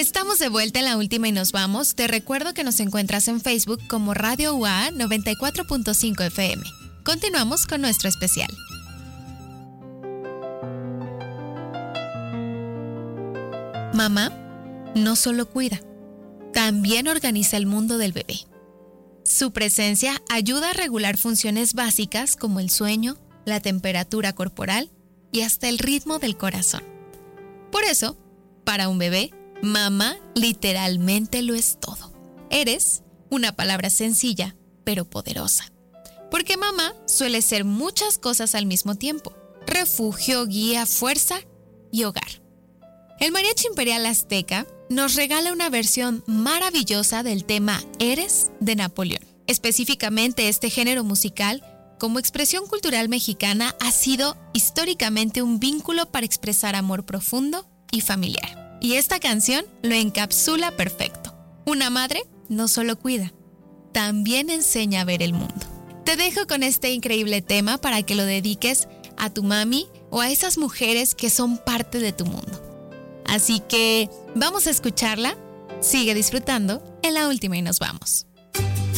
Estamos de vuelta en La Última y nos vamos. Te recuerdo que nos encuentras en Facebook como Radio UA 94.5 FM. Continuamos con nuestro especial. Mamá no solo cuida, también organiza el mundo del bebé. Su presencia ayuda a regular funciones básicas como el sueño, la temperatura corporal y hasta el ritmo del corazón. Por eso, para un bebé, mamá literalmente lo es todo. Eres una palabra sencilla, pero poderosa. Porque mamá suele ser muchas cosas al mismo tiempo: refugio, guía, fuerza y hogar. El Mariachi Imperial Azteca nos regala una versión maravillosa del tema Eres de Napoleón. Específicamente, este género musical, como expresión cultural mexicana, ha sido históricamente un vínculo para expresar amor profundo y familiar. Y esta canción lo encapsula perfecto. Una madre no solo cuida, también enseña a ver el mundo. Te dejo con este increíble tema para que lo dediques a tu mami o a esas mujeres que son parte de tu mundo. Así que vamos a escucharla. Sigue disfrutando en La Última y nos vamos.